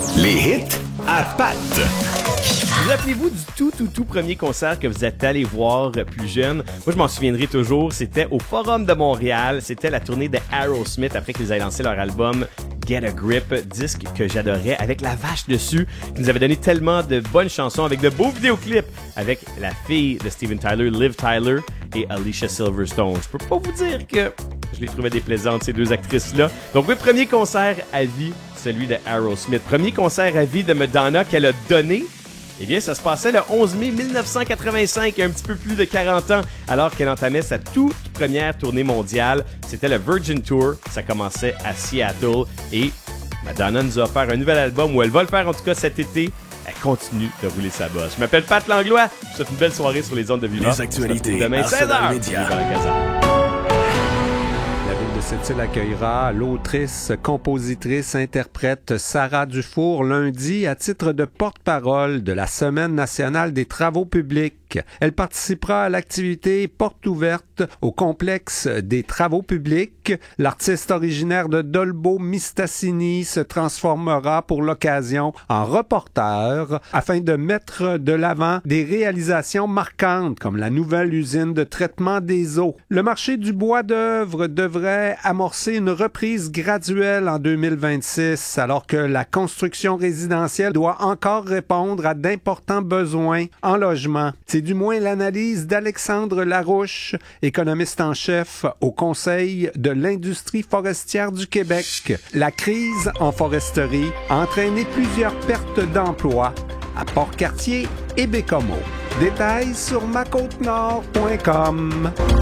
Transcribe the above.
Les hits à Pat. Vous rappelez-vous du tout premier concert que vous êtes allé voir plus jeune? Moi, je m'en souviendrai toujours. C'était au Forum de Montréal. C'était la tournée de Aerosmith après qu'ils aient lancé leur album Get a Grip, disque que j'adorais, avec la vache dessus, qui nous avait donné tellement de bonnes chansons, avec de beaux vidéoclips, avec la fille de Steven Tyler, Liv Tyler, et Alicia Silverstone. Je peux pas vous dire que je les trouvais déplaisantes, ces deux actrices-là. Donc oui, premier concert à vie, celui de Aerosmith. Premier concert à vie de Madonna qu'elle a donné. Eh bien, ça se passait le 11 mai 1985, il y a un petit peu plus de 40 ans, alors qu'elle entamait sa toute première tournée mondiale. C'était le Virgin Tour. Ça commençait à Seattle et Madonna nous a offert un nouvel album, ou elle va le faire en tout cas cet été. Elle continue de rouler sa bosse. Je m'appelle Pat Langlois. Je vous souhaite une belle soirée sur les ondes de Vivant. Les actualités. Demain, 16h. La ville de Sept-Îles accueillera l'autrice, compositrice, interprète Sarah Dufour lundi à titre de porte-parole de la Semaine nationale des travaux publics. Elle participera à l'activité Porte ouverte au complexe des travaux publics. L'artiste originaire de Dolbeau-Mistassini se transformera pour l'occasion en reporter afin de mettre de l'avant des réalisations marquantes comme la nouvelle usine de traitement des eaux. Le marché du bois d'œuvre devrait amorcer une reprise graduelle en 2026 alors que la construction résidentielle doit encore répondre à d'importants besoins en logement. C'est du moins l'analyse d'Alexandre Larouche, économiste en chef au Conseil de l'industrie forestière du Québec. La crise en foresterie a entraîné plusieurs pertes d'emplois à Port-Cartier et Bécomo. Détails sur macôtenord.com.